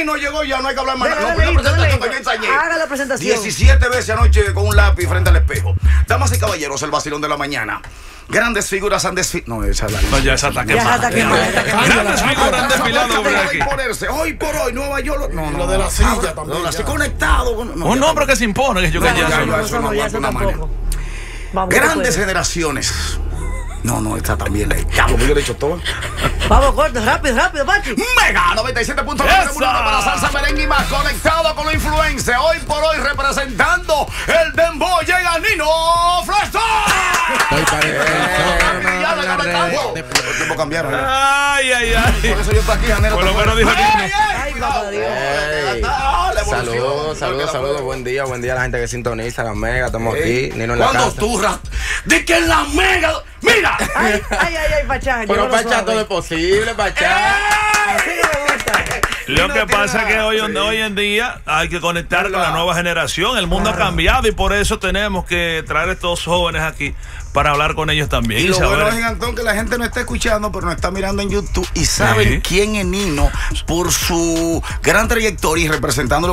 Nino llegó, ya no hay que hablar más. Venga, No, dale, una presentación dale. que yo ensayé. Haga la presentación. 17 veces anoche con un lápiz frente al espejo. Damas y caballeros, el vacilón de la mañana. Grandes figuras han desfilado. No, esa es la No, ya esa está Ya está quemada. Grandes figuras han desfilado por aquí. Hoy por hoy, Nueva York. No, Lo de la silla también. Así conectado. Un nombre que se impone, que yo que ya ya, eso. eso no ya aguanta una tampoco. Vamos, Grandes ¿qué generaciones. No, esta también es. Ya, porque yo le he hecho todo. puede? Vamos, corto, rápido, Pachi. Mega 97.9 ¡Esa! para salsa, merengue y más, conectado con los influencers. Hoy por hoy representando el dembow llega Nino Flesto. Los tiempos cambiaron. Ay. Por eso yo estoy aquí, Janero. Por lo menos dijo Nino. Ay, papá Dios. Saludos, buen día a la gente que sintoniza la Mega, estamos aquí, Nino en la Cuando casa. tú de que en la Mega, mira. Ay, Pachá. Pero Pachá, todo es posible, Pachá. Así que me gusta. Lo que pasa es que hoy en día hay que conectar con la nueva generación. El mundo ha cambiado y por eso tenemos que traer a estos jóvenes aquí para hablar con ellos también. Y lo saber- bueno es, Antón, que la gente no está escuchando, pero no está mirando en YouTube y saben Sí. quién es Nino por su gran trayectoria y representándolo